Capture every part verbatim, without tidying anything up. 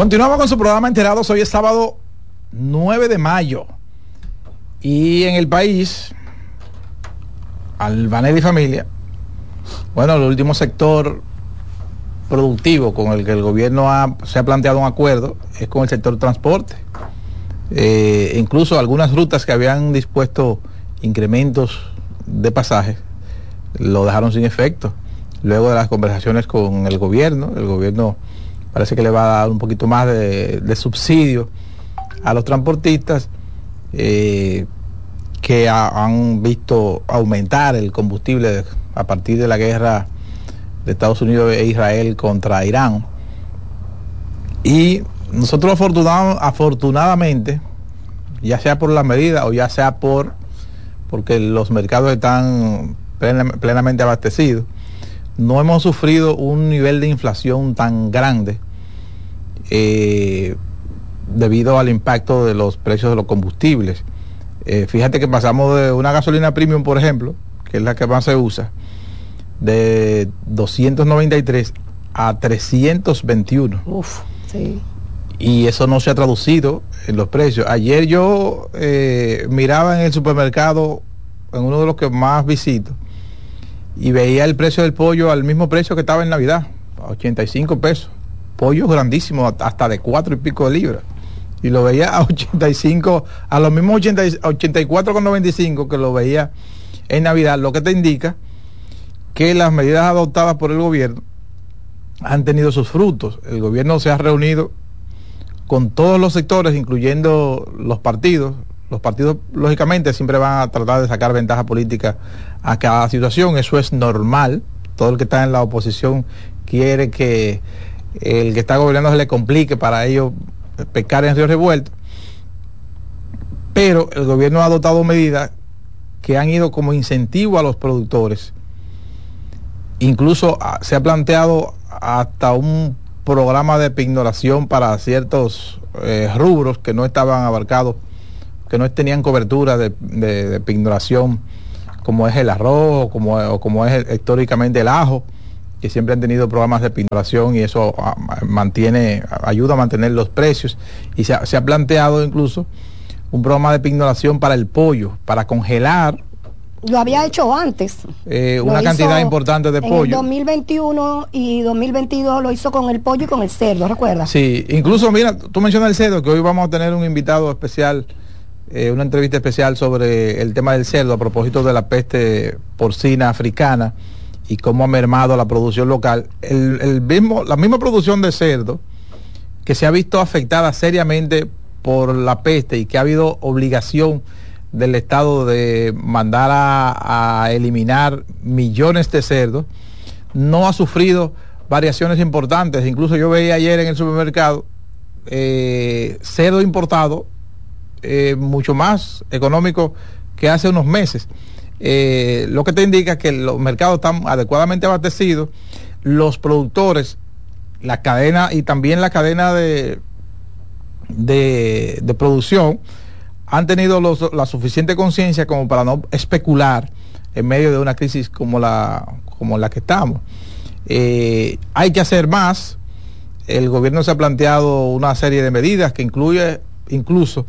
Continuamos con su programa Enterados. Hoy es sábado nueve de mayo y en el país, Albanelli y familia, bueno, el último sector productivo con el que el gobierno ha, se ha planteado un acuerdo es con el sector transporte. Eh, incluso algunas rutas que habían dispuesto incrementos de pasajes lo dejaron sin efecto. Luego de las conversaciones con el gobierno, el gobierno parece que le va a dar un poquito más de, de subsidio a los transportistas eh, que ha, han visto aumentar el combustible a partir de la guerra de Estados Unidos e Israel contra Irán. Y nosotros afortunado, afortunadamente, ya sea por la medida o ya sea por porque los mercados están plena, plenamente abastecidos, no hemos sufrido un nivel de inflación tan grande eh, debido al impacto de los precios de los combustibles. Eh, fíjate que pasamos de una gasolina premium, por ejemplo, que es la que más se usa, de doscientos noventa y tres a trescientos veintiuno. Uf, sí. Y eso no se ha traducido en los precios. Ayer yo eh, miraba en el supermercado, en uno de los que más visito, y veía el precio del pollo al mismo precio que estaba en Navidad, a ochenta y cinco pesos. Pollos grandísimos, hasta de cuatro y pico de libras. Y lo veía a ochenta y cinco, a los mismos ochenta, ochenta y cuatro con noventa y cinco que lo veía en Navidad, lo que te indica que las medidas adoptadas por el gobierno han tenido sus frutos. El gobierno se ha reunido con todos los sectores, incluyendo los partidos. Los partidos, lógicamente, siempre van a tratar de sacar ventaja política a cada situación. Eso es normal. Todo el que está en la oposición quiere que el que está gobernando se le complique para ellos pescar en río revuelto. Pero el gobierno ha adoptado medidas que han ido como incentivo a los productores. Incluso se ha planteado hasta un programa de pignoración para ciertos eh, rubros que no estaban abarcados, que no tenían cobertura de, de, de pignoración, como es el arroz, como, o como es el, históricamente el ajo, que siempre han tenido programas de pignoración y eso a, a, mantiene, ayuda a mantener los precios. Y se ha, se ha planteado incluso un programa de pignoración para el pollo, para congelar. Lo había hecho antes. Eh, una cantidad importante de en pollo. En dos mil veintiuno y dos mil veintidós lo hizo con el pollo y con el cerdo, ¿recuerdas? Sí, incluso, mira, tú mencionas el cerdo, que hoy vamos a tener un invitado especial, eh, una entrevista especial sobre el tema del cerdo a propósito de la peste porcina africana y cómo ha mermado la producción local. El, el mismo, la misma producción de cerdo que se ha visto afectada seriamente por la peste y que ha habido obligación del Estado de mandar a, a eliminar millones de cerdos, no ha sufrido variaciones importantes. Incluso yo veía ayer en el supermercado eh, cerdo importado eh, mucho más económico que hace unos meses, eh, lo que te indica que los mercados están adecuadamente abastecidos, los productores, la cadena y también la cadena de de, de producción han tenido los, la suficiente conciencia como para no especular en medio de una crisis como la, como la que estamos. Eh, hay que hacer más. El gobierno se ha planteado una serie de medidas que incluye incluso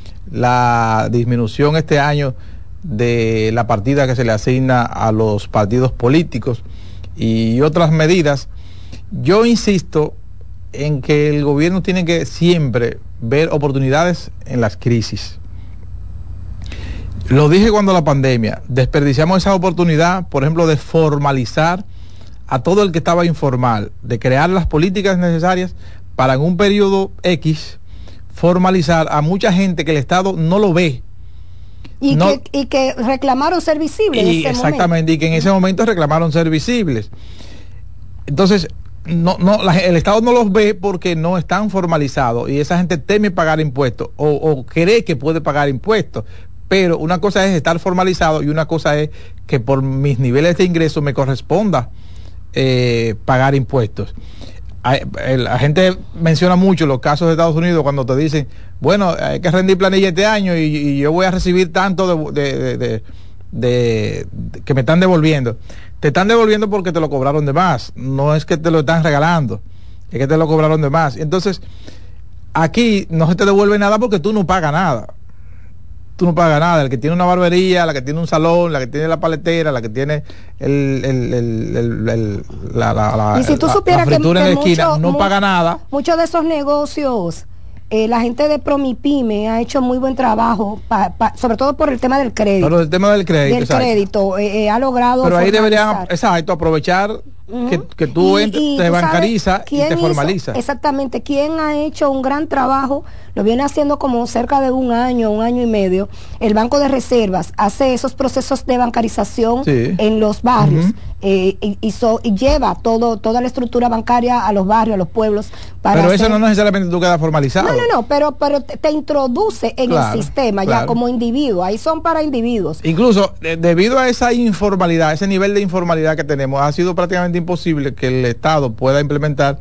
la disminución este año de la partida que se le asigna a los partidos políticos y otras medidas. Yo insisto en que el gobierno tiene que siempre ver oportunidades en las crisis. Lo dije cuando la pandemia, desperdiciamos esa oportunidad, por ejemplo, de formalizar a todo el que estaba informal, de crear las políticas necesarias para en un periodo X formalizar a mucha gente que el Estado no lo ve. Y, no, que, y que reclamaron ser visibles. Y en ese exactamente, momento. y que en ese momento reclamaron ser visibles. Entonces, no, no, la, el Estado no los ve porque no están formalizados y esa gente teme pagar impuestos o, o cree que puede pagar impuestos. Pero una cosa es estar formalizado y una cosa es que por mis niveles de ingreso me corresponda eh, pagar impuestos. La gente menciona mucho los casos de Estados Unidos cuando te dicen, bueno, hay que rendir planilla este año y, y yo voy a recibir tanto de, de, de, de, de que me están devolviendo. Te están devolviendo porque te lo cobraron de más, no es que te lo están regalando, es que te lo cobraron de más. Entonces, Aquí no se te devuelve nada porque tú no pagas nada. Tú no pagas nada. El que tiene una barbería, la que tiene un salón, la que tiene la paletera, la que tiene el, el, el, el, el la, la, la, y si tú la, supieras la fritura que, en la que esquina, mucho, no mu paga nada. Muchos de esos negocios, eh, la gente de Promipyme ha hecho muy buen trabajo, pa, pa, sobre todo por el tema del crédito. Pero el tema del crédito. Del exacto. crédito, eh, eh, ha logrado. Pero ahí deberían, exacto, aprovechar uh-huh. que, que tú y, entres, y te tú bancariza y te formaliza. Hizo, exactamente, quien ha hecho un gran trabajo, lo viene haciendo como cerca de un año, un año y medio. El Banco de Reservas hace esos procesos de bancarización sí. en los barrios uh-huh. eh, y, y, so, y lleva todo toda la estructura bancaria a los barrios, a los pueblos. Para pero hacer... eso no necesariamente tú quedas formalizado. No, no, no, pero, pero te, te introduce en claro, el sistema claro. ya como individuo. Ahí son para individuos. Incluso de, debido a esa informalidad, ese nivel de informalidad que tenemos, ha sido prácticamente imposible que el Estado pueda implementar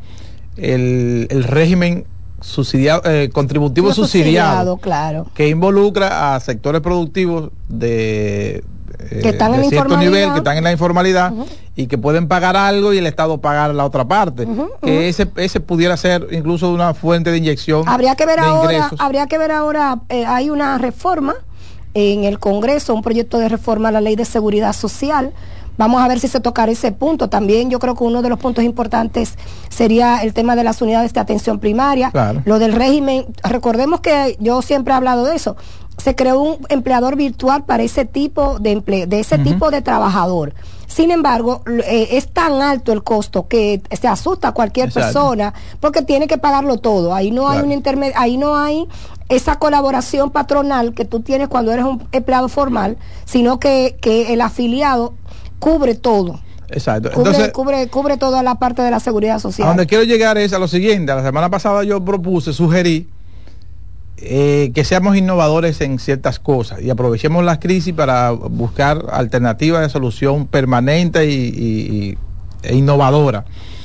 el, el régimen subsidiado, eh, contributivo no subsidiado, subsidiado claro. que involucra a sectores productivos de, eh, que están de en cierto informalidad. nivel, que están en la informalidad uh-huh. y que pueden pagar algo y el Estado pagar la otra parte. Uh-huh, que uh-huh. ese ese pudiera ser incluso una fuente de inyección. Habría que ver de ahora, ingresos. habría que ver ahora, eh, hay una reforma en el Congreso, un proyecto de reforma a la Ley de Seguridad Social. Vamos a ver si se tocará ese punto. También yo creo que uno de los puntos importantes sería el tema de las unidades de atención primaria. Claro. Lo del régimen, recordemos que yo siempre he hablado de eso. Se creó un empleador virtual para ese tipo de empleo, de ese uh-huh. tipo de trabajador. Sin embargo, eh, es tan alto el costo que se asusta a cualquier Exacto. persona porque tiene que pagarlo todo. Ahí no claro. hay un intermedio, ahí no hay esa colaboración patronal que tú tienes cuando eres un empleado formal, sino que, que el afiliado cubre todo. Exacto. Cubre, Entonces, cubre, cubre toda la parte de la seguridad social. A donde quiero llegar es a lo siguiente. La semana pasada yo propuse, sugerí eh, que seamos innovadores en ciertas cosas y aprovechemos las crisis para buscar alternativas de solución permanente y, y, y, e innovadora.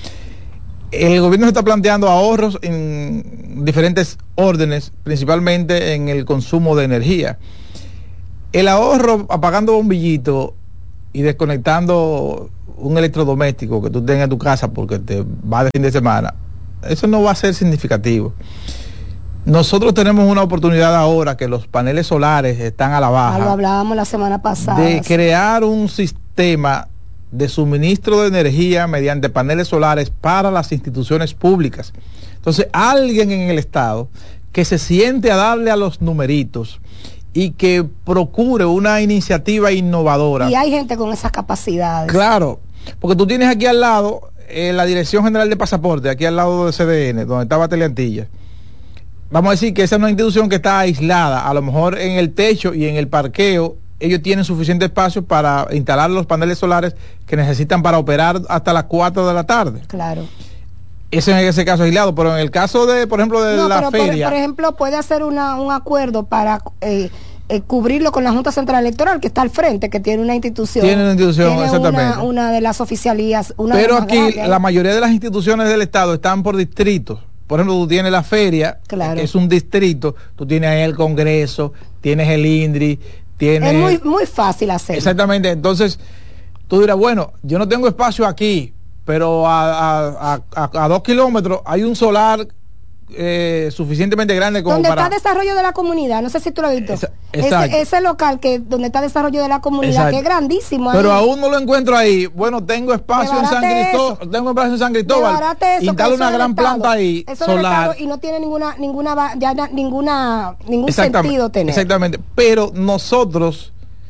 El gobierno se está planteando ahorros en diferentes órdenes, principalmente en el consumo de energía. El ahorro apagando bombillitos y desconectando un electrodoméstico que tú tengas en tu casa porque te va de fin de semana, eso no va a ser significativo. Nosotros tenemos una oportunidad ahora que los paneles solares están a la baja. Ah, lo hablábamos la semana pasada. De crear un sistema de suministro de energía mediante paneles solares para las instituciones públicas. Entonces, alguien en el Estado que se siente a darle a los numeritos y que procure una iniciativa innovadora. Y hay gente con esas capacidades. Claro, porque tú tienes aquí al lado eh, la Dirección General de Pasaporte, aquí al lado de C D N, donde estaba Teleantilla. Vamos a decir que esa es una institución que está aislada, a lo mejor en el techo y en el parqueo ellos tienen suficiente espacio para instalar los paneles solares que necesitan para operar hasta las cuatro de la tarde. Claro. Ese es en ese caso aislado, pero en el caso de, por ejemplo, de no, la pero feria. Por, por ejemplo, puede hacer una, un acuerdo para eh, eh, cubrirlo con la Junta Central Electoral, que está al frente, que tiene una institución. Tiene una institución, tiene exactamente. Una, una de las oficialías. Una pero de aquí grandes, la mayoría de las instituciones del Estado están por distritos. Por ejemplo, tú tienes la feria, claro. que es un distrito, tú tienes ahí el Congreso, tienes el INDRI, tienes... Es muy, muy fácil hacerlo. Exactamente, entonces tú dirás, bueno, yo no tengo espacio aquí, pero a, a, a, a, a dos kilómetros hay un solar eh, suficientemente grande como donde para... está desarrollo de la comunidad, no sé si tú lo has visto. Esa, ese, ese local que donde está desarrollo de la comunidad, exacto. que es grandísimo. Pero ahí. aún no lo encuentro ahí. Bueno, tengo espacio en San Cristóbal, tengo espacio en San Cristóbal. Instala una gran planta ahí eso solar y no tiene ninguna ninguna ya ninguna ningún sentido tener. Exactamente, pero nosotros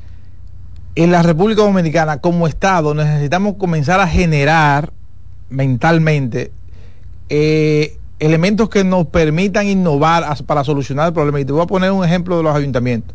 en la República Dominicana como Estado necesitamos comenzar a generar mentalmente eh, elementos que nos permitan innovar para solucionar el problema. Y te voy a poner un ejemplo de los ayuntamientos.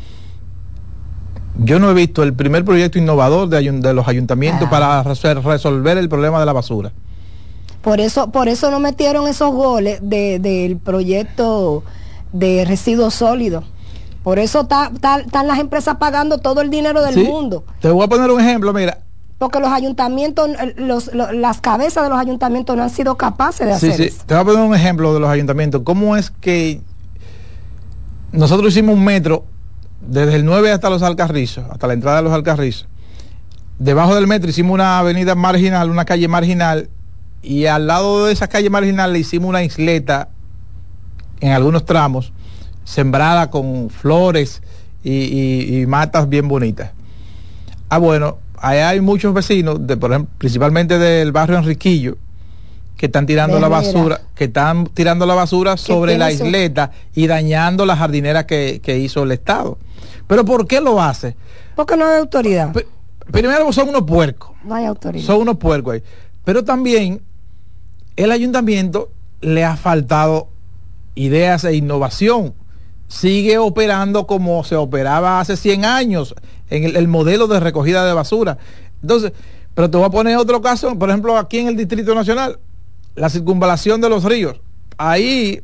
Yo no he visto el primer proyecto innovador de, de los ayuntamientos ah. para res resolver el problema de la basura. Por eso, por eso no metieron esos goles de, del proyecto de residuos sólidos. Por eso están ta, ta las empresas pagando todo el dinero del sí. mundo. Te voy a poner un ejemplo, mira. Porque los ayuntamientos, los, los, las cabezas de los ayuntamientos no han sido capaces de sí, hacer sí. eso. Te voy a poner un ejemplo de los ayuntamientos. ¿Cómo es que nosotros hicimos un metro desde el nueve hasta los Alcarrizos, hasta la entrada de los Alcarrizos? Debajo del metro hicimos una avenida marginal, una calle marginal, y al lado de esa calle marginal le hicimos una isleta en algunos tramos, sembrada con flores y, y, y matas bien bonitas. Ah, bueno, allá hay muchos vecinos, de, por ejemplo, principalmente del barrio Enriquillo, que están tirando la basura, que están tirando la basura sobre la isleta y dañando las jardineras que, que hizo el Estado. ¿Pero por qué lo hace? Porque no hay autoridad. P- primero son unos puercos. No hay autoridad. Son unos puercos ahí. Pero también el ayuntamiento le ha faltado ideas e innovación. Sigue operando como se operaba hace cien años en el, el modelo de recogida de basura. Entonces, pero te voy a poner otro caso, por ejemplo, aquí en el Distrito Nacional, la circunvalación de los ríos. Ahí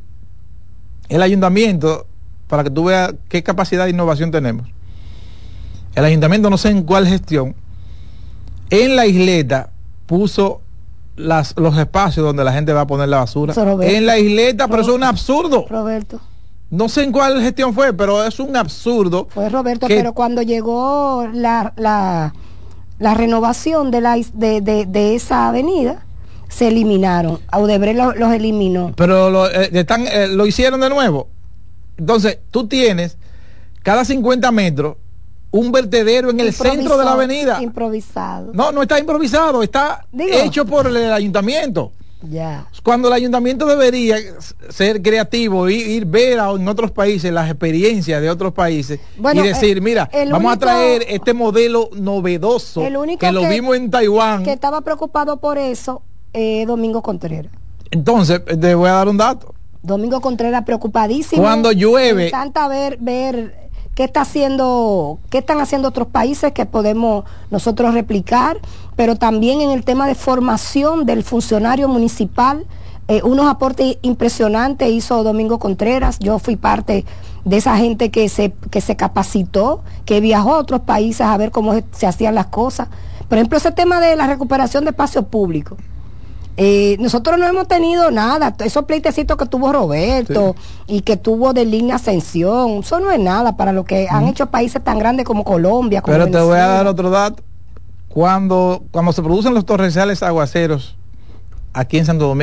el ayuntamiento, para que tú veas qué capacidad de innovación tenemos, el ayuntamiento, no sé en cuál gestión, en la isleta puso las, los espacios donde la gente va a poner la basura. En la isleta, pero eso es un absurdo. Roberto. No sé en cuál gestión fue, pero es un absurdo. Fue Roberto, que... pero cuando llegó la, la, la renovación de, la, de, de, de esa avenida, se eliminaron. Audebrecht los, los eliminó. Pero lo, eh, están, eh, lo hicieron de nuevo. Entonces, tú tienes cada cincuenta metros un vertedero en el centro de la avenida. Improvisado. No, no está improvisado, está Digo, hecho por el, el ayuntamiento. Ya. Cuando el ayuntamiento debería ser creativo, ir, ir ver a, en otros países las experiencias de otros países, bueno, y decir, eh, mira, vamos único, a traer este modelo novedoso el único que lo que, vimos en Taiwán. Que estaba preocupado por eso, eh, Domingo Contreras. Entonces, te voy a dar un dato. Domingo Contreras preocupadísimo. Cuando llueve. Me encanta ver, ver qué está haciendo, qué están haciendo otros países que podemos nosotros replicar, pero también en el tema de formación del funcionario municipal, eh, unos aportes impresionantes hizo Domingo Contreras. Yo fui parte de esa gente que se, que se capacitó, que viajó a otros países a ver cómo se hacían las cosas. Por ejemplo, ese tema de la recuperación de espacios públicos. Eh, nosotros no hemos tenido nada, esos pleitecitos que tuvo Roberto sí. y que tuvo de línea Ascensión, eso no es nada para lo que mm. han hecho países tan grandes como Colombia. Como Pero Venezuela. Te voy a dar otro dato. Cuando, cuando se producen los torrenciales aguaceros aquí en Santo Domingo,